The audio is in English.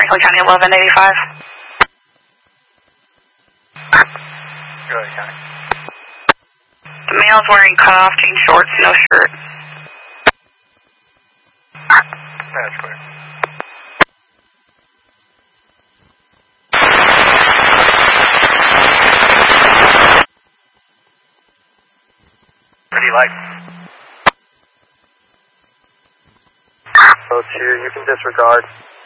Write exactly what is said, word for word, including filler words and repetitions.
Franklin County eleven eighty-five. Go ahead, County. The male's wearing cutoff jean shorts, no shirt. That's clear. What do you like? oh two, you can disregard.